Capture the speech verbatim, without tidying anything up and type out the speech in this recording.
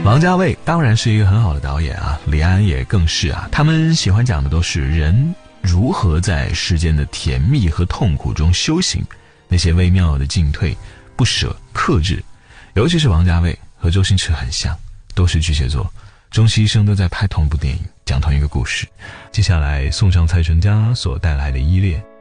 王家卫当然是一个很好的导演啊，李安也更是啊，他们喜欢讲的都是人如何在世间的甜蜜和痛苦中修行，那些微妙的进退、不舍、克制。尤其是王家卫和周星驰很像，都是巨蟹座，终其一生都在拍同一部电影，讲同一个故事。接下来送上蔡淳佳所带来的《依恋》。